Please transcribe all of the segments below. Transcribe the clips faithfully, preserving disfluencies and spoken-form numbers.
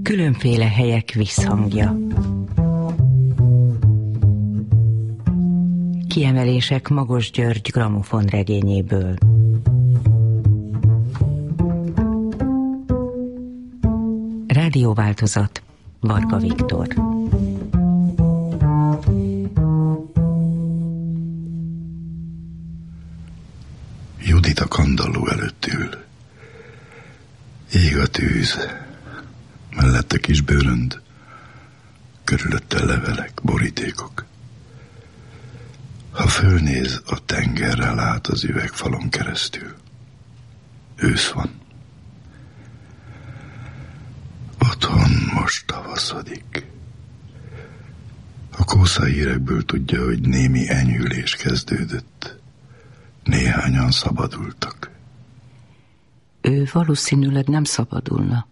Különféle helyek visszhangja. Kiemelések Magos György gramofon regényéből. Rádióváltozat Varga Viktor. Judit a kandalló előtt ül. Ég a tűz, mellette kis bőrönd, körülötte levelek, borítékok. Ha fölnéz, a tengerre lát az üvegfalon keresztül. Ősz van. Otthon most tavaszodik. A kósza hírekből tudja, hogy némi enyhülés kezdődött. Néhányan szabadultak. Ő valószínűleg nem szabadulna.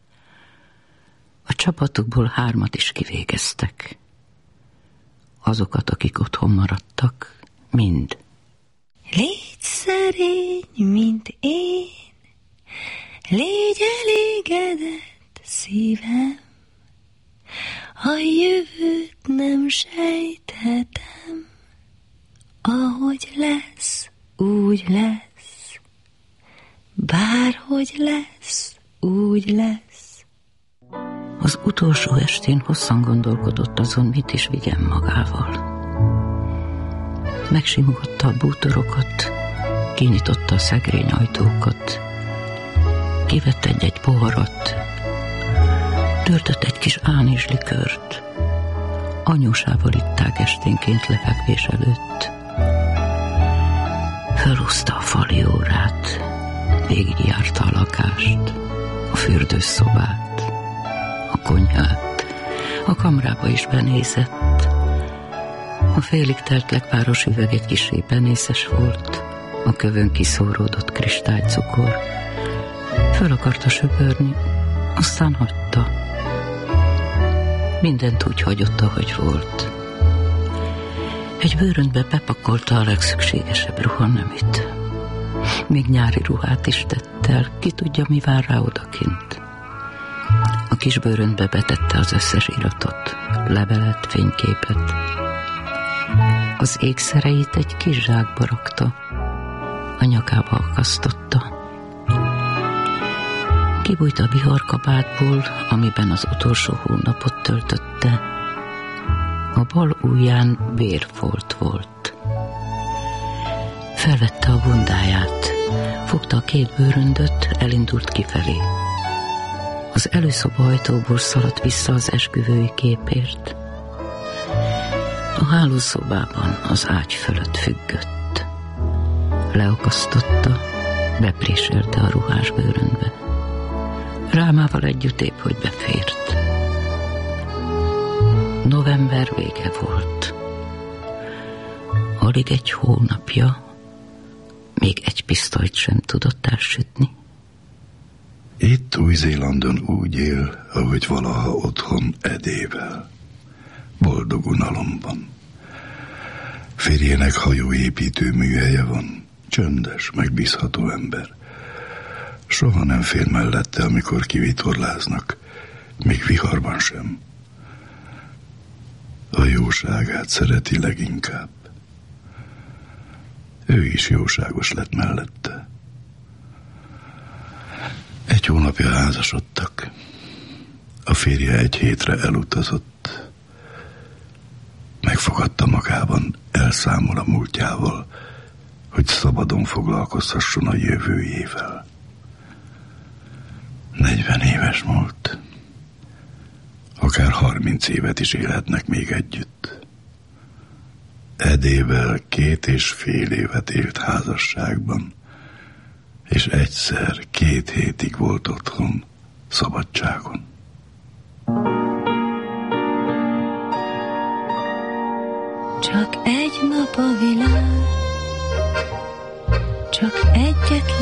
A csapatokból hármat is kivégeztek. Azokat, akik otthon maradtak, mind. Légy szerény, mint én, légy elégedett szívem, a jövőt nem sejthetem, ahogy lesz, úgy lesz, bárhogy lesz, úgy lesz. Az utolsó estén hosszan gondolkodott azon, mit is vigyen magával. Megsimogatta a bútorokat, kinyitotta a szegrény ajtókat, kivett egy-egy poharat, törtött egy kis ánizslikört, anyósával itták esténként lefekvés előtt. Felhúzta a fali órát, végigjárta a lakást, a fürdőszobát, a konyhát, a kamrába is benézett. A félig telt lekváros üveg egy kissé benészes volt, a kövön kiszóródott kristálycukor. Föl akarta söpörni, aztán hagyta. Mindent úgy hagyott, ahogy volt. Egy bőröntbe bepakolta a legszükségesebb ruhaneműt. Még nyári ruhát is tett el, ki tudja, mi vár rá odakint. A kis bőröntbe betette az összes iratot, levelet, fényképet. Az ékszereit egy kis zsákba rakta, a nyakába akasztotta. Kibújt a viharkabátból, amiben az utolsó hónapot töltötte. A bal ujján vérfolt volt. Felvette a bundáját, fogta a két bőröndöt, elindult kifelé. Az előszoba ajtóból szaladt vissza az esküvői képért. A hálószobában az ágy fölött függött. Leakasztotta, bepréselte a ruhás bőröndbe. Rámával együtt épp, hogy befért. November vége volt. Alig egy hónapja, még egy pisztolyt sem tudott elsütni. Itt Új-Zélandon úgy él, ahogy valaha otthon Edével. Boldog unalomban. Férjének hajóépítő műhelye van, csöndes, megbízható ember. Soha nem fél mellette, amikor kivitorláznak, még viharban sem. A jóságát szereti leginkább. Ő is jóságos lett mellette. Egy hónapja házasodtak. A férje egy hétre elutazott. Megfogadta magában, elszámol a múltjával, hogy szabadon foglalkozhasson a jövőjével. Negyven éves múlt. Akár harminc évet is élhetnek még együtt. Edével két és fél évet élt házasságban, és egyszer két hétig volt otthon, szabadságon. Csak egy nap a világ, csak egyetlen